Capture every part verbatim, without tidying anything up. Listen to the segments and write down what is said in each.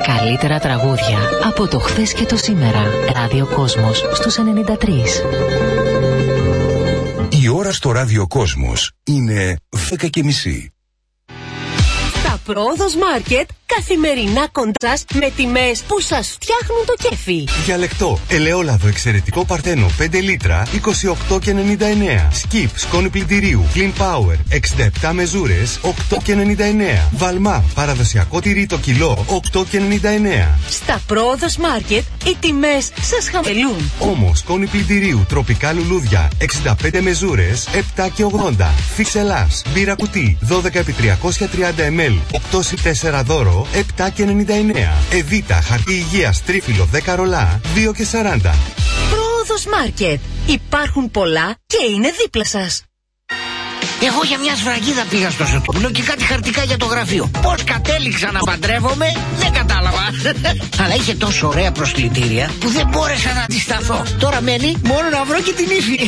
καλύτερα τραγούδια από το χθες και το σήμερα. Ράδιο Κόσμος στους ενενήντα τρία. Η ώρα στο Ράδιο Κόσμος είναι δέκα και μισή. Στα Πρόοδος Μάρκετ, καθημερινά κοντά σας με τιμές που σας φτιάχνουν το κέφι. Διαλεκτό, ελαιόλαδο εξαιρετικό Παρτένο πέντε λίτρα, είκοσι οκτώ και ενενήντα εννέα. Σκιπ, σκόνη πλυντηρίου, Clean Power, εξήντα επτά μεζούρες, οκτώ και ενενήντα εννέα. Βαλμά, παραδοσιακό τυρί το κιλό, οκτώ και ενενήντα εννέα. Στα Πρόοδος Μάρκετ, οι τιμές σας χαμηλούν. Όμως, σκόνη πλυντηρίου, τροπικά λουλούδια, εξήντα πέντε μεζούρες, επτά και ογδόντα. Φίξ Ελλάς, μπύρα κουτί, δώδεκα επί τριακόσια τριάντα μιλιλίτρα, οκτώ συν τέσσερα δώρο, επτά και ενενήντα εννέα. Εβίτα, χαρτί υγείας, τρίφυλλο δέκα ρολά, δύο και σαράντα. Πρόοδος Μάρκετ. Υπάρχουν πολλά και είναι δίπλα σας. Εγώ για μια σφραγίδα πήγα στο Σωτόπουλο και κάτι χαρτικά για το γραφείο. Πώς κατέληξα να παντρεύομαι, δεν κατάλαβα. Αλλά είχε τόσο ωραία προσκλητήρια που δεν μπόρεσα να αντισταθώ. Τώρα μένει μόνο να βρω και την ύφη.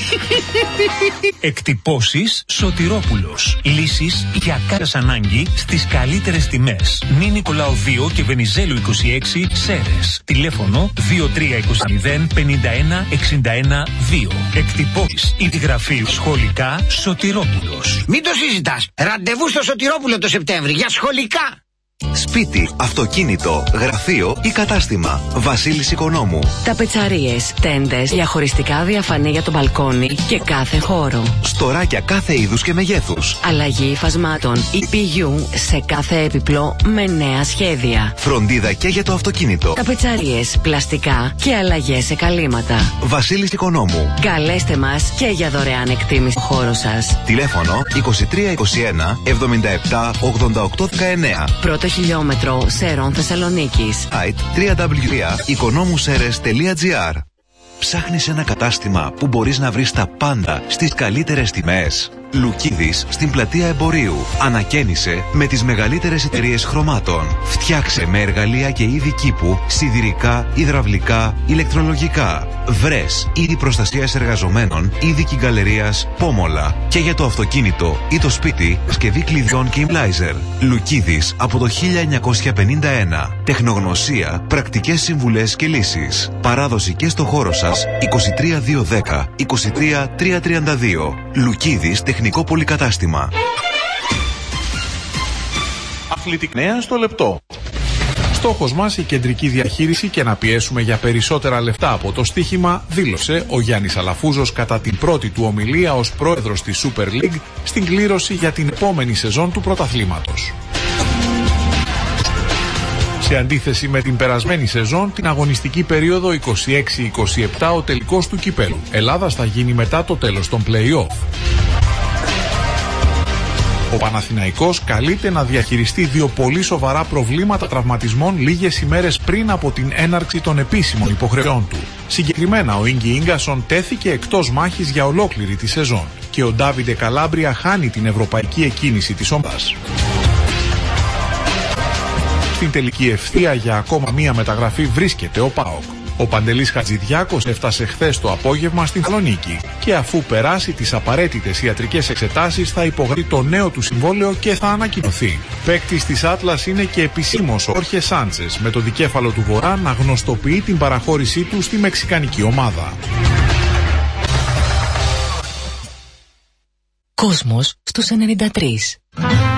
Εκτυπώσεις Σωτηρόπουλος. Λύσεις για κάθε ανάγκη στις καλύτερες τιμές. Νη Νικολάου δύο και Βενιζέλου είκοσι έξι, Σέρες. Τηλέφωνο δύο τρία είκοσι μηδέν πενήντα ένα εξήντα ένα δύο. Εκτυπώσεις γραφείου σχολικά Σωτηρόπουλος. Μην το συζητάς. Ραντεβού στο Σωτηρόπουλο το Σεπτέμβρη για σχολικά. Σπίτι, αυτοκίνητο, γραφείο ή κατάστημα. Βασίλης Οικονόμου. Ταπετσαρίες, τέντες, διαχωριστικά διαφανή για το μπαλκόνι και κάθε χώρο. Στοράκια κάθε είδους και μεγέθους. Αλλαγή υφασμάτων ή πι γιου σε κάθε έπιπλο με νέα σχέδια. Φροντίδα και για το αυτοκίνητο. Ταπετσαρίες, πλαστικά και αλλαγές σε καλύματα. Βασίλης Οικονόμου. Καλέστε μας και για δωρεάν εκτίμηση στο χώρο σας. Τηλέφωνο είκοσι τρία είκοσι ένα εβδομήντα επτά ογδόντα οκτώ δεκαεννέα. Πρώτο χιλιόμετρο Σερών Θεσσαλονίκης. Site double-u double-u double-u τελεία οικονόμουσερες τελεία τζι άρ. Ψάχνεις ένα κατάστημα που μπορείς να βρεις τα πάντα στις καλύτερες τιμές. Λουκίδης στην πλατεία Εμπορίου. Ανακαίνισε με τις μεγαλύτερες εταιρείες χρωμάτων. Φτιάξε με εργαλεία και είδη κήπου, σιδηρικά, υδραυλικά, ηλεκτρολογικά. Βρες είδη προστασίας εργαζομένων, είδη κυγκαλερίας, πόμολα. Και για το αυτοκίνητο ή το σπίτι, σκευή κλειδιών και ιμπλάιζερ. Λουκίδης από το χίλια εννιακόσια πενήντα ένα. Τεχνογνωσία, πρακτικές συμβουλές και λύσεις. Παράδοση και στο χώρο σας είκοσι τρία δύο δέκα είκοσι τρία τρία τριάντα δύο. Λουκίδης Τεχνικό Πολυκατάστημα. Αθλητική νέα στο λεπτό. Στόχος μας η κεντρική διαχείριση και να πιέσουμε για περισσότερα λεφτά από το στοίχημα, δήλωσε ο Γιάννης Αλαφούζος κατά την πρώτη του ομιλία ως πρόεδρος της Super League στην κλήρωση για την επόμενη σεζόν του πρωταθλήματος. Σε αντίθεση με την περασμένη σεζόν, την αγωνιστική περίοδο είκοσι έξι είκοσι επτά, ο τελικός του κυπέλου Ελλάδας θα γίνει μετά το τέλος των play-off. Ο Παναθηναϊκός καλείται να διαχειριστεί δύο πολύ σοβαρά προβλήματα τραυματισμών λίγες ημέρες πριν από την έναρξη των επίσημων υποχρεών του. Συγκεκριμένα, ο Ίγκι Ίγκασον τέθηκε εκτός μάχης για ολόκληρη τη σεζόν και ο Ντάβιντε Καλάμπρια χάνει την ευρωπαϊκή εκκίνηση της ομάδας. Στην τελική ευθεία για ακόμα μία μεταγραφή βρίσκεται ο ΠΑΟΚ. Ο Παντελής Χατζηδιάκος έφτασε χθες το απόγευμα στην Θεσσαλονίκη και αφού περάσει τις απαραίτητες ιατρικές εξετάσεις θα υπογράψει το νέο του συμβόλαιο και θα ανακοινωθεί. Παίκτης της Άτλας είναι και επισήμως ο Όρχε Σάντσες, με το δικέφαλο του Βορρά να γνωστοποιεί την παραχώρησή του στη μεξικανική ομάδα. Κόσμος στους ενενήντα τρία.